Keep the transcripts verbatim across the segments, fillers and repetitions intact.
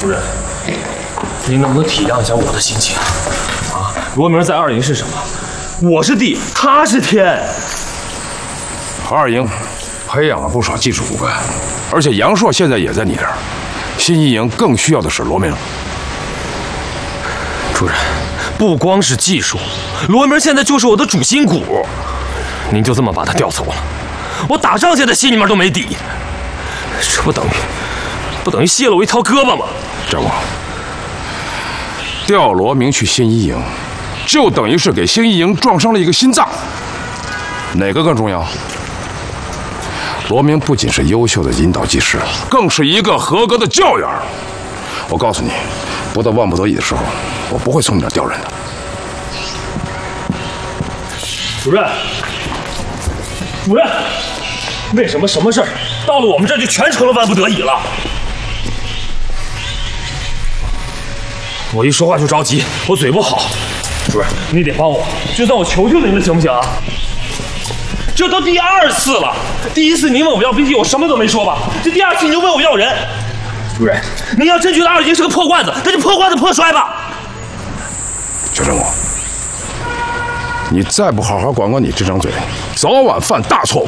主任，您能不能体谅一下我的心情啊？罗明在二营是什么？我是地，他是天。 二营培养了不少技术骨干，而且杨硕现在也在你这儿。新一营更需要的是罗明。 主任，不光是技术，罗明现在就是我的主心骨。您就这么把他调走了，我打仗现在心里面都没底。这不等于不等于卸了我一条胳膊吗？ 张光，调罗明去新一营，就等于是给新一营撞伤了一个心脏。哪个更重要？罗明不仅是优秀的引导技师，更是一个合格的教员。我告诉你，不到万不得已的时候，我不会从你那儿调人的。 主任，主任，为什么什么事儿到了我们这儿就全成了万不得已了？我一说话就着急，我嘴不好。主任，你得帮我，就算我求求您了，行不行啊？这都第二次了，第一次您问我要兵器，我什么都没说吧？这第二次你就问我要人。主任，您要真觉得二营是个破罐子，那就破罐子破摔吧。 邱振武，你再不好好管管你这张嘴，早晚犯大错误。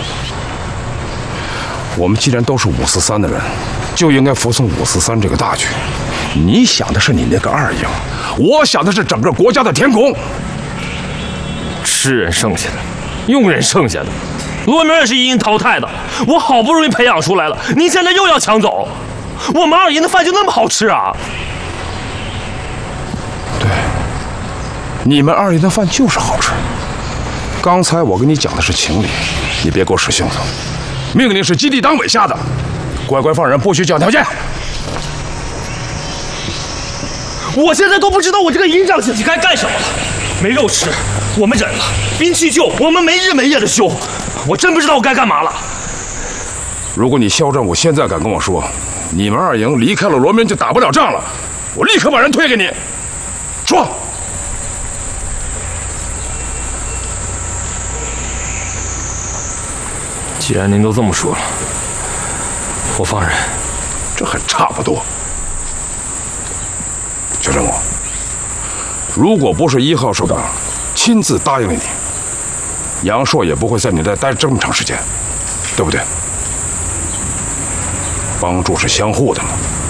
我们既然都是五四三的人，就应该服从五四三这个大局。你想的是你那个二营，我想的是整个国家的天空。 吃人剩下的，用人剩下的，罗明也是一营淘汰的，我好不容易培养出来了，您现在又要抢走，我们二营的饭就那么好吃啊？ 对，你们二营的饭就是好吃。刚才我跟你讲的是情理，你别给我使性子。命令是基地党委下的，乖乖放人，不许讲条件。 我现在都不知道我这个营长自己该干什么了。没肉吃，我们忍了；兵器旧，我们没日没夜的修。我真不知道我该干嘛了。 如果你肖振武现在敢跟我说，你们二营离开了罗明就打不了仗了，我立刻把人推给你。说。 既然您都这么说了，我放人。 这还差不多。邱振武，如果不是一号首长亲自答应了你，杨硕也不会在你这待这么长时间，对不对？帮助是相互的嘛。